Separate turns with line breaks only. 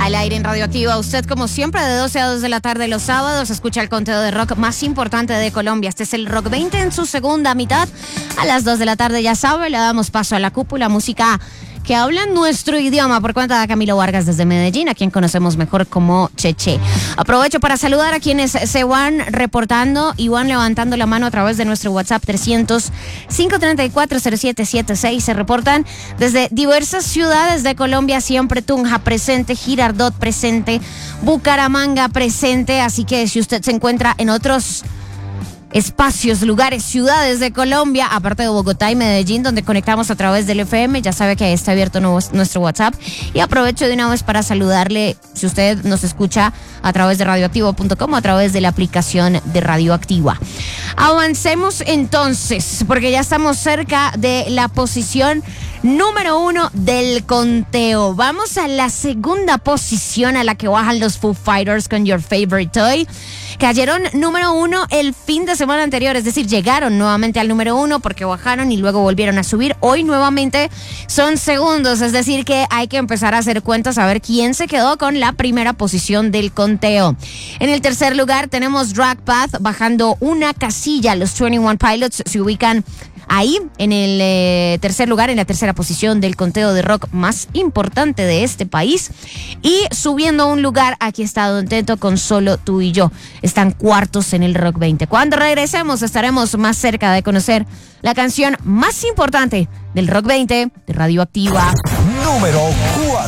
Al aire en Radioactiva, usted como siempre de 12 a 2 de la tarde los sábados escucha el conteo de rock más importante de Colombia. Este es el Rock 20 en su segunda mitad. A las 2 de la tarde, ya sabe, le damos paso a la cúpula, música que habla nuestro idioma por cuenta de Camilo Vargas desde Medellín, a quien conocemos mejor como Cheche. Aprovecho para saludar a quienes se van reportando y van levantando la mano a través de nuestro WhatsApp 300-534-0776. Se reportan desde diversas ciudades de Colombia, siempre Tunja presente, Girardot presente, Bucaramanga presente, así que si usted se encuentra en otros espacios, lugares, ciudades de Colombia, aparte de Bogotá y Medellín, donde conectamos a través del FM, ya sabe que ahí está abierto nuestro WhatsApp. Y aprovecho de una vez para saludarle, si usted nos escucha a través de radioactivo.com o a través de la aplicación de Radioactiva. Avancemos entonces, porque ya estamos cerca de la posición número 1 del conteo. Vamos a la segunda posición, a la que bajan los Foo Fighters con Your Favorite Toy. Cayeron número 1 el fin de semana anterior, es decir, llegaron nuevamente al número 1 porque bajaron y luego volvieron a subir. Hoy nuevamente son segundos, es decir que hay que empezar a hacer cuentas a ver quién se quedó con la primera posición del conteo. En el tercer lugar tenemos Drag Path bajando una casilla. Los 21 Pilots se ubican ahí en el tercer lugar, en la tercera posición del conteo de rock más importante de este país. Y subiendo un lugar, aquí está Don Teto con Solo Tú y Yo. Están cuartos en el Rock 20. Cuando regresemos estaremos más cerca de conocer la canción más importante del Rock 20 de Radioactiva.
Número 4.